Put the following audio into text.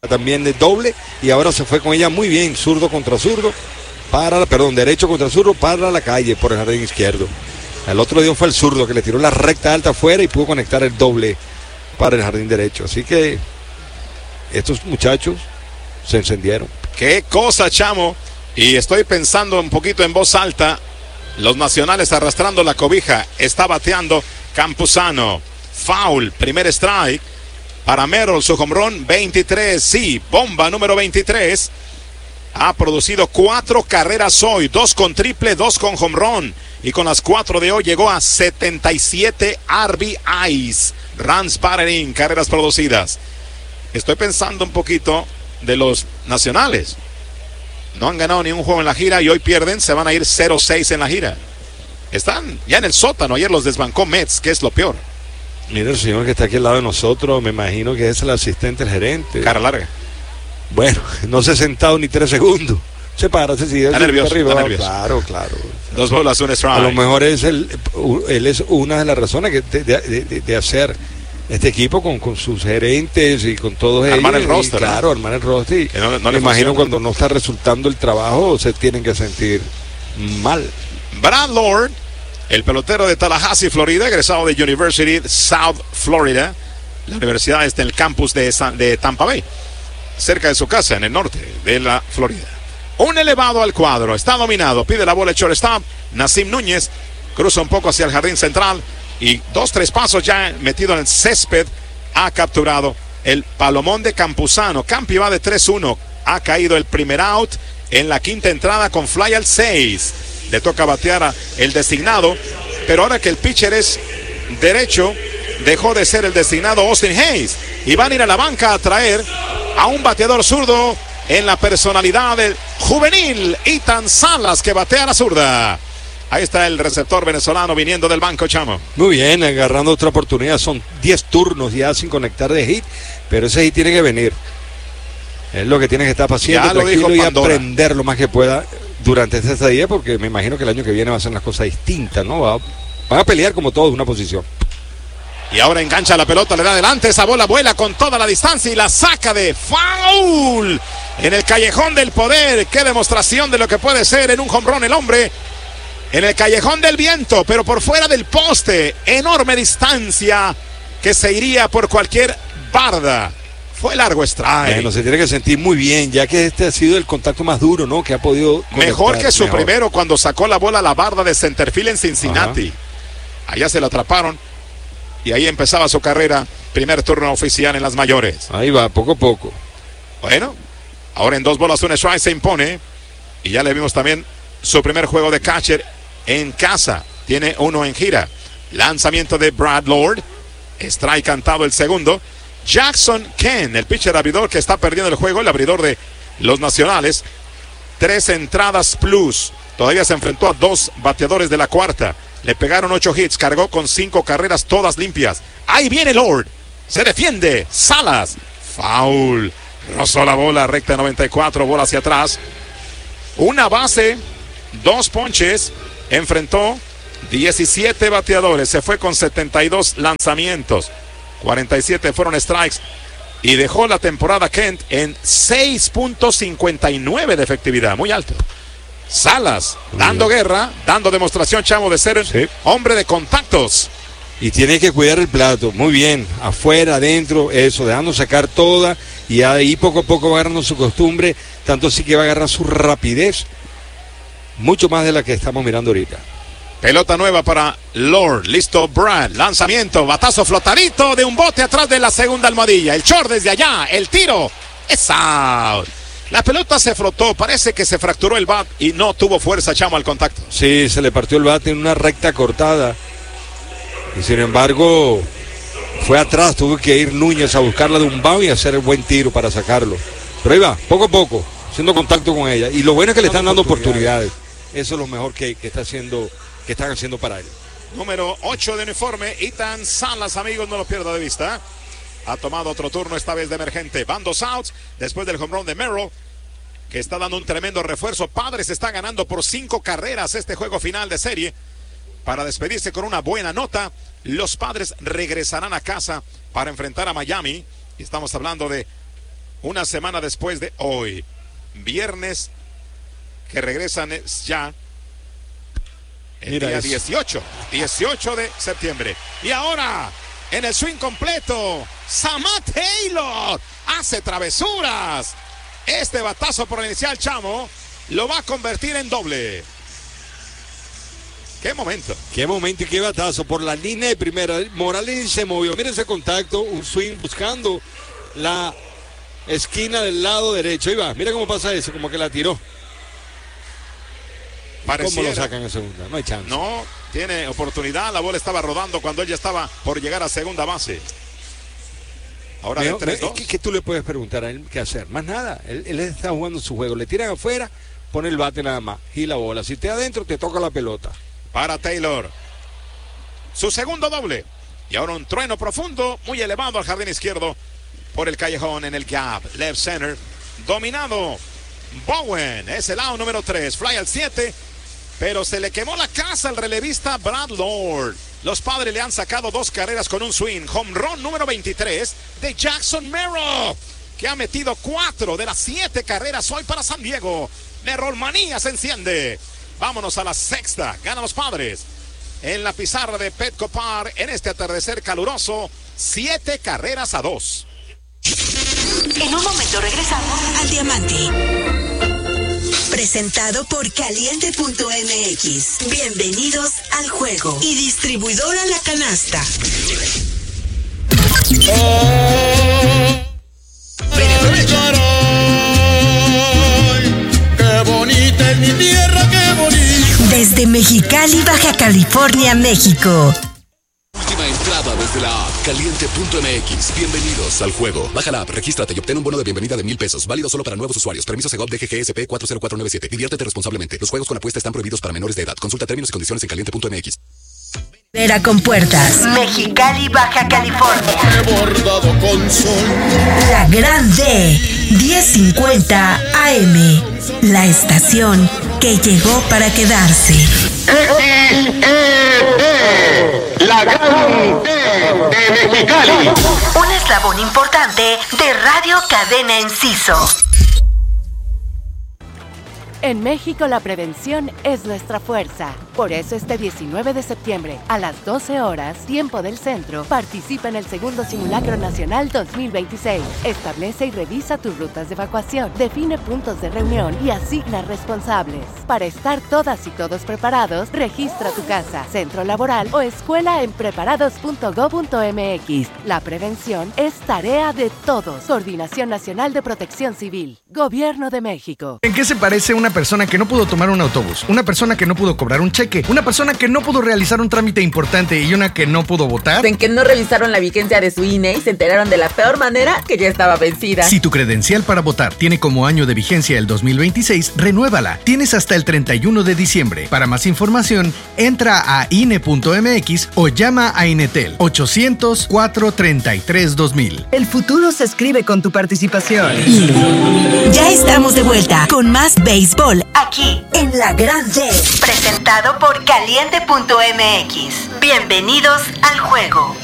también de doble, y ahora se fue con ella muy bien, zurdo contra zurdo, derecho contra zurdo para la calle por el jardín izquierdo. El otro día fue el zurdo que le tiró la recta alta afuera y pudo conectar el doble para el jardín derecho. Así que estos muchachos se encendieron. Qué cosa, chamo. Y estoy pensando un poquito en voz alta. Los nacionales arrastrando la cobija. Está bateando Campuzano. Foul, primer strike para Merrill, su home run 23. Sí, bomba número 23. Ha producido 4 carreras hoy, 2 con triple, 2 con home run. Y con las 4 de hoy llegó a 77 RBIs. Runs batted in, carreras producidas. Estoy pensando un poquito de los nacionales. No han ganado ni un juego en la gira y hoy pierden, se van a ir 0-6 en la gira. Están ya en el sótano, ayer los desbancó Mets, que es lo peor. Mira el señor que está aquí al lado de nosotros, me imagino que es el asistente, el gerente. Cara larga. Bueno, no se ha sentado ni 3 segundos. Se para, se sigue. Está nervioso, arriba. está nervioso. Claro. 2 bolas, 1 strike. A lo mejor él es una de las razones de hacer este equipo con sus gerentes y con todos ellos. Armar el roster. Claro, armar el roster. Y no me imagino cuando no está resultando el trabajo, se tienen que sentir mal. Brad Lord, el pelotero de Tallahassee, Florida, egresado de University South Florida. La universidad está en el campus de Tampa Bay, cerca de su casa, en el norte de la Florida. Un elevado al cuadro, está dominado, pide la bola el shortstop. Nasim Núñez cruza un poco hacia el jardín central y 2-3 pasos ya metido en el césped. Ha capturado el palomón de Campuzano. Campi va de 3-1. Ha caído el primer out en la quinta entrada con fly al 6. Le toca batear a el designado, pero ahora que el pitcher es derecho, dejó de ser el designado Austin Hayes y van a ir a la banca a traer a un bateador zurdo en la personalidad del juvenil Ethan Salas, que batea a la zurda. Ahí está el receptor venezolano viniendo del banco, chamo. Muy bien, agarrando otra oportunidad. Son 10 turnos ya sin conectar de hit, pero ese hit tiene que venir. Es lo que tiene que estar paciente, ya lo tranquilo, dijo y Pandora. aprender lo más que pueda durante esta estadía, porque me imagino que el año que viene va a ser unas cosas distintas, ¿no? Van a pelear como todos una posición. Y ahora engancha la pelota, le da adelante, esa bola vuela con toda la distancia y la saca de foul en el callejón del poder. Qué demostración de lo que puede ser en un home run el hombre. En el callejón del viento, pero por fuera del poste. Enorme distancia que se iría por cualquier barda. Fue largo strike. Bueno, se tiene que sentir muy bien, ya que este ha sido el contacto más duro, ¿no? Que ha podido conectar. Mejor que su primero cuando sacó la bola a la barda de centerfield en Cincinnati. Ajá. Allá se la atraparon y ahí empezaba su carrera. Primer turno oficial en las mayores. Ahí va, poco a poco. Bueno, ahora en 2 bolas, 1 strike se impone. Y ya le vimos también su primer juego de catcher en casa. Tiene 1 en gira. Lanzamiento de Brad Lord. Strike cantado el segundo. Jackson Ken, el pitcher abridor que está perdiendo el juego, el abridor de los nacionales. 3 entradas plus. Todavía se enfrentó a 2 bateadores de la cuarta. Le pegaron 8 hits, cargó con 5 carreras todas limpias. Ahí viene Lord. Se defiende. Salas. Foul. Rozó la bola, recta 94, bola hacia atrás. Una base, 2 ponches. Enfrentó 17 bateadores. Se fue con 72 lanzamientos. 47 fueron strikes y dejó la temporada Kent en 6.59 de efectividad, muy alto. Salas dando guerra, dando demostración, chamo, de ser hombre de contactos. Y tiene que cuidar el plato, muy bien, afuera, adentro, eso, dejando sacar toda, y ahí poco a poco va agarrando su costumbre, tanto así que va a agarrar su rapidez, mucho más de la que estamos mirando ahorita. Pelota nueva para Lord. Listo Brad. Lanzamiento. Batazo flotadito de un bote atrás de la segunda almohadilla. El short desde allá. El tiro. Es out. La pelota se flotó. Parece que se fracturó el bat y no tuvo fuerza, chamo, al contacto. Sí, se le partió el bate en una recta cortada. Y sin embargo, fue atrás. Tuvo que ir Núñez a buscarla de un bao y hacer el buen tiro para sacarlo. Pero ahí va, poco a poco, haciendo contacto con ella. Y lo bueno es que le están dando oportunidades. Eso es lo mejor que están haciendo para él. Número 8 de uniforme, Ethan Salas, amigos, no lo pierda de vista. Ha tomado otro turno, esta vez de emergente. Van 2 outs después del home run de Merrill, que está dando un tremendo refuerzo. Padres está ganando por 5 carreras este juego final de serie. Para despedirse con una buena nota, los Padres regresarán a casa para enfrentar a Miami. Y estamos hablando de una semana después de hoy. Viernes, que regresan ya el día 18 de septiembre. Y ahora, en el swing completo, Samad Taylor hace travesuras. Este batazo por el inicial, Chamo, lo va a convertir en doble. ¡Qué momento! ¡Qué momento y qué batazo! Por la línea de primera, Morales se movió. Miren ese contacto, un swing buscando la esquina del lado derecho. Ahí va, mira cómo pasa eso, como que la tiró. Pareciera. ¿Cómo lo sacan en segunda? No hay chance. No tiene oportunidad. La bola estaba rodando cuando él ya estaba por llegar a segunda base. Ahora de 3-2. ¿Qué tú le puedes preguntar a él qué hacer? Más nada. Él está jugando su juego. Le tiran afuera, pone el bate nada más y la bola. Si te adentro, te toca la pelota. Para Taylor. Su segundo doble. Y ahora un trueno profundo, muy elevado al jardín izquierdo. Por el callejón en el gap. Left center. Dominado. Bowen. Es el out número 3. Fly al 7. Pero se le quemó la casa al relevista Brad Lord. Los Padres le han sacado 2 carreras con un swing. Home run número 23 de Jackson Merrill, que ha metido 4 de las 7 carreras hoy para San Diego. Merrill manía se enciende. Vámonos a la sexta. Ganan los Padres. En la pizarra de Petco Park en este atardecer caluroso. 7-2. En un momento regresamos al Diamante. Presentado por Caliente.mx. Bienvenidos al juego. Y distribuidora La Canasta. ¡Qué bonita es mi tierra, qué bonita! Desde Mexicali, Baja California, México. Última entrada desde la app Caliente.mx. Bienvenidos al juego. Baja la app, regístrate y obtén un bono de bienvenida de $1,000. Válido solo para nuevos usuarios. Permiso Segov DGGSP 40497. Diviértete responsablemente. Los juegos con apuesta están prohibidos para menores de edad. Consulta términos y condiciones en Caliente.mx. Vera con puertas. Mexicali, Baja California. Bordado con sol. La Gran D. 1050 AM. La estación que llegó para quedarse. La Gran D de Mexicali. Un eslabón importante de Radio Cadena Enciso. En México la prevención es nuestra fuerza. Por eso este 19 de septiembre, a las 12 horas, tiempo del centro, participa en el segundo Simulacro Nacional 2026. Establece y revisa tus rutas de evacuación, define puntos de reunión y asigna responsables. Para estar todas y todos preparados, registra tu casa, centro laboral o escuela en preparados.go.mx. La prevención es tarea de todos. Coordinación Nacional de Protección Civil. Gobierno de México. ¿En qué se parece una persona que no pudo tomar un autobús, una persona que no pudo cobrar un cheque, una persona que no pudo realizar un trámite importante y una que no pudo votar? En que no revisaron la vigencia de su INE y se enteraron de la peor manera que ya estaba vencida. Si tu credencial para votar tiene como año de vigencia el 2026, renuévala. Tienes hasta el 31 de diciembre. Para más información, entra a INE.mx o llama a Inetel 800-433-2000. El futuro se escribe con tu participación. Ya estamos de vuelta con más béisbol aquí en La Gran D. Presentado por Caliente.mx. Bienvenidos al juego.